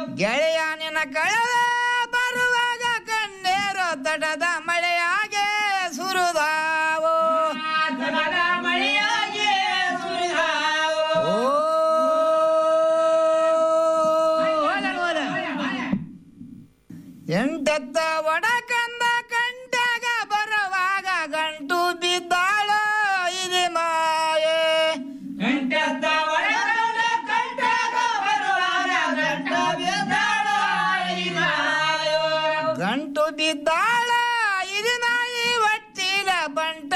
ಗೆಳೆಯ ನಿನ್ನ ಕಳೆದ ಬರುವಾಗ ಕಣ್ಣೀರು ತಟದ ಮಳೆಯಾಗೆ ಸುರಿದಾವು ಮಳೆಯಾಗೆ ಸುರಿದಾವು ಎಂಟತ್ತ ಒಡಕಂದ ಕಂಟಾಗ ಬರುವಾಗ ಗಂಟು ಬಿದ್ದಾಳೋ ಇದು ಮಾಯೆ ಎಂಟತ್ತ ಒಡಕಂದ ಕಂಟಾಗ ಬರುವಾಗ ಗಂಟು ಬಿದ್ದಾಳೋ ಇದು ಮಾಯೆ ಗಂಟು ಬಿದ್ದಾಳ ಇದು ನಾಯಿ ಒಟ್ಟಿಲ ಬಂಟ